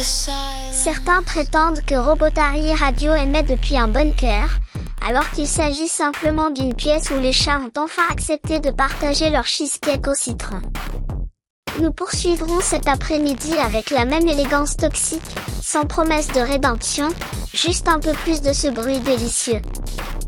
Certains prétendent que Robotary Radio émet depuis un bunker, alors qu'il s'agit simplement d'une pièce où les chats ont enfin accepté de partager leur cheesecake au citron. Nous poursuivrons cet après-midi avec la même élégance toxique, sans promesse de rédemption, juste un peu plus de ce bruit délicieux.